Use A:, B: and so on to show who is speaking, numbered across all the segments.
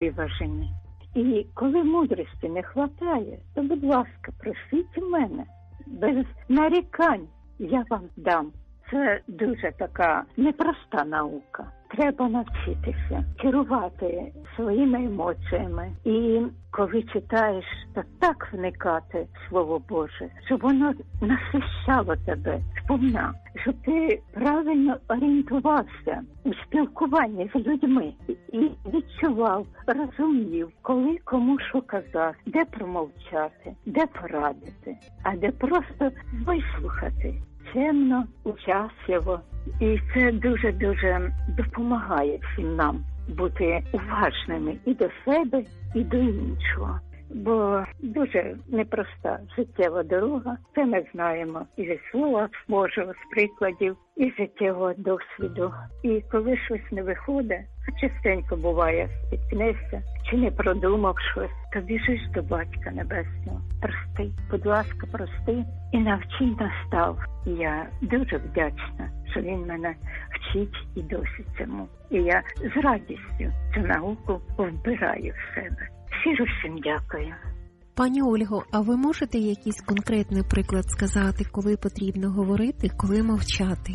A: виважені. І коли мудрості не хватає, то, будь ласка, просіть у мене. Без нарікань я вам дам. Це дуже така непроста наука. Треба навчитися керувати своїми емоціями. І коли читаєш, то так вникати в Слово Боже, щоб воно насищало тебе сповна, щоб ти правильно орієнтувався у спілкуванні з людьми і відчував, розумів, коли кому що казати, де промовчати, де порадити, а де просто вислухати. Чемно, учасливо. І це дуже-дуже допомагає всім нам бути уважними і до себе, і до іншого. Бо дуже непроста життєва дорога, це ми знаємо і зі Слова Божого, з прикладів, і життєвого досвіду. І коли щось не виходить, а частенько буває, спіткнешся, чи не продумав щось, то біжиш до Батька Небесного. Прости, будь ласка, прости і навчи настав. І я дуже вдячна, що він мене вчить і досі цьому. І я з радістю цю науку вбираю в себе. Щиро всім дякую.
B: Пані Ольго, а ви можете якийсь конкретний приклад сказати, коли потрібно говорити, коли мовчати?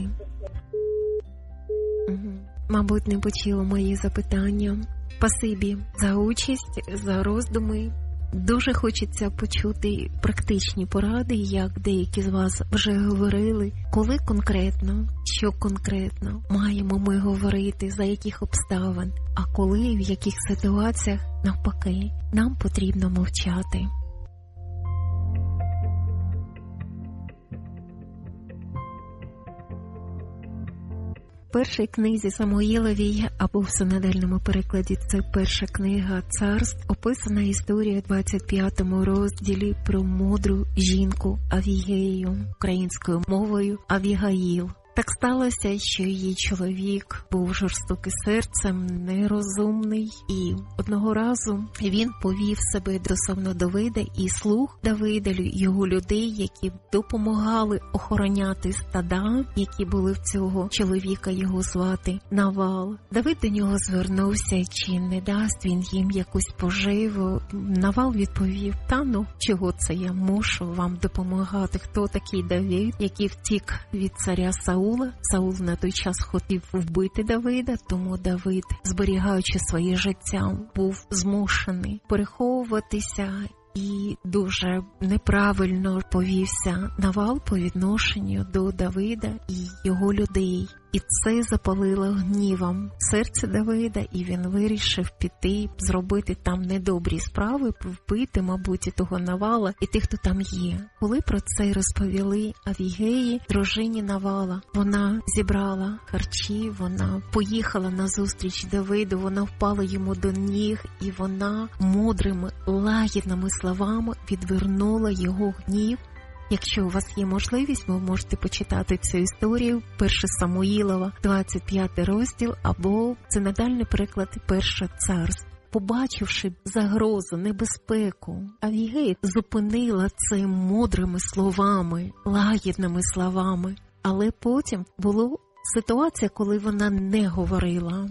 B: Мабуть, не почула мої запитання. Спасибі за участь, за роздуми. Дуже хочеться почути практичні поради, як деякі з вас вже говорили, коли конкретно, що конкретно маємо ми говорити, за яких обставин, а коли, в яких ситуаціях, навпаки, нам потрібно мовчати. В першій книзі Самуїловій, або в синодальному перекладі це перша книга Царств, описана історія в 25 розділі про мудру жінку Авігею, українською мовою Авігаїл. Так сталося, що її чоловік був жорстокий серцем, нерозумний, і одного разу він повів себе стосовно Давида і слуг Давида, його людей, які допомагали охороняти стада, які були в цього чоловіка, його звати Навал. Давид до нього звернувся, чи не дасть він їм якусь поживу. Навал відповів: та ну, чого це я мушу вам допомагати? Хто такий Давид, який втік від царя Саула? Саул на той час хотів вбити Давида, тому Давид, зберігаючи своє життя, був змушений переховуватися і дуже неправильно повівся Навал по відношенню до Давида і його людей. І це запалило гнівом серце Давида, і він вирішив піти, зробити там недобрі справи, вбити, мабуть, і того Навала, і тих, хто там є. Коли про це розповіли Авігеї, дружині Навала, вона зібрала харчі, вона поїхала на зустріч Давиду, вона впала йому до ніг, і вона мудрими, лагідними словами відвернула його гнів. Якщо у вас є можливість, ви можете почитати цю історію, 1 Самуїлова, 25 розділ, або синодальний приклад 1 Царств. Побачивши загрозу, небезпеку, Авігея зупинила це мудрими словами, лагідними словами. Але потім була ситуація, коли вона не говорила.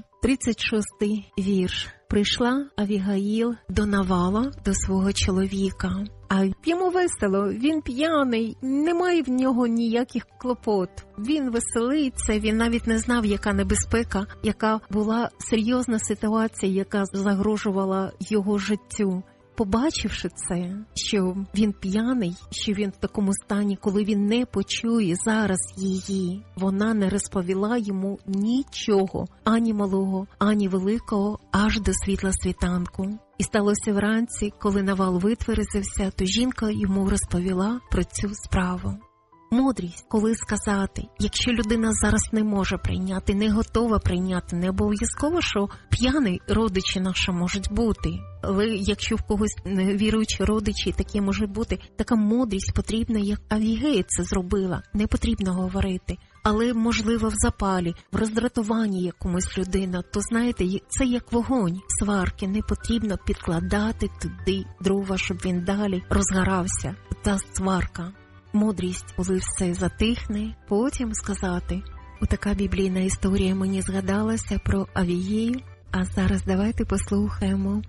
B: 36-й вірш. Прийшла Авігаїл до Навала, до свого чоловіка. А йому весело, він п'яний, немає в нього ніяких клопот. Він веселиться, він навіть не знав, яка небезпека, яка була серйозна ситуація, яка загрожувала його життю. Побачивши це, що він п'яний, що він в такому стані, коли він не почує зараз її, вона не розповіла йому нічого, ані малого, ані великого, аж до світла світанку. І сталося вранці, коли Навал витверезився, то жінка йому розповіла про цю справу. Мудрість, коли сказати, якщо людина зараз не може прийняти, не готова прийняти, не обов'язково, що п'яний родичі наші можуть бути. Але якщо в когось невіруючі родичі, такі може бути, така мудрість потрібна, як Авігея це зробила. Не потрібно говорити. Але, можливо, в запалі, в роздратуванні якомусь людина, то, знаєте, це як вогонь сварки. Не потрібно підкладати туди дрова, щоб він далі розгорався. Та сварка. Мудрість, коли все затихне, потім сказати. Отака біблійна історія мені згадалася про Авігею. А зараз давайте послухаємо